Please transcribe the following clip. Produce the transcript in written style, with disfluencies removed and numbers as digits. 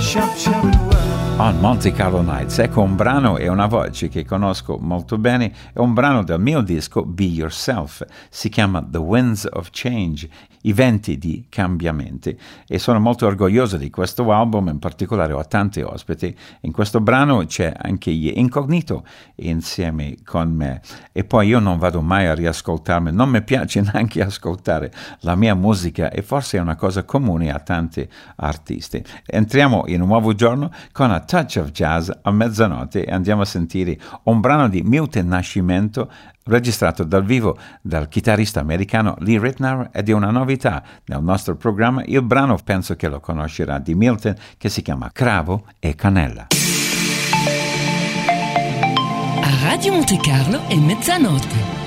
On Monte Carlo Nights, ecco un brano e una voce che conosco molto bene, è un brano del mio disco Be Yourself, si chiama The Winds of Change, i venti di cambiamenti, e sono molto orgoglioso di questo album, in particolare ho tanti ospiti, in questo brano c'è anche gli Incognito insieme con me, e poi io non vado mai a riascoltarmi, non mi piace neanche ascoltare la mia musica e forse è una cosa comune a tanti artisti. Entriamo in un nuovo giorno con A Touch of Jazz a mezzanotte e andiamo a sentire un brano di Milton Nascimento registrato dal vivo dal chitarrista americano Lee Ritenour ed è una novità nel nostro programma. Il brano penso che lo conoscerà di Milton, che si chiama Cravo e Cannella. A Radio Monte Carlo è mezzanotte.